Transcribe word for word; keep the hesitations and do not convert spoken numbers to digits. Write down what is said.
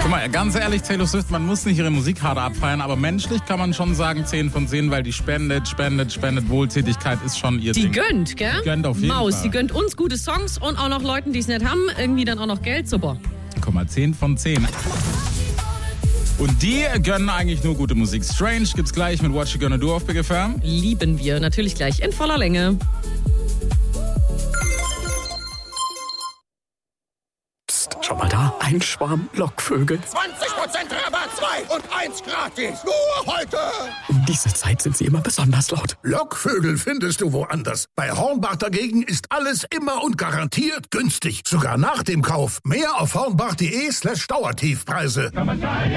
Guck mal, ganz ehrlich, Taylor Swift, man muss nicht ihre Musik hart abfeiern, aber menschlich kann man schon sagen zehn von zehn, weil die spendet, spendet, spendet. Wohltätigkeit ist schon ihr Die Ding. gönnt, gell? Die gönnt auf jeden Maus, Fall. die gönnt uns gute Songs und auch noch Leuten, die es nicht haben, irgendwie dann auch noch Geld. Super. Guck mal, zehn von zehn. Und die gönnen eigentlich nur gute Musik. Strange gibt's gleich mit What You Gonna Do auf Big F M. Lieben wir natürlich gleich in voller Länge. Psst, schau mal da, ein Schwarm Lockvögel. zwanzig Prozent Rabatt, zwei und eins gratis. Nur heute. Um diese Zeit sind sie immer besonders laut. Lockvögel findest du woanders. Bei Hornbach dagegen ist alles immer und garantiert günstig. Sogar nach dem Kauf. Mehr auf hornbach.de slash Dauertiefpreise.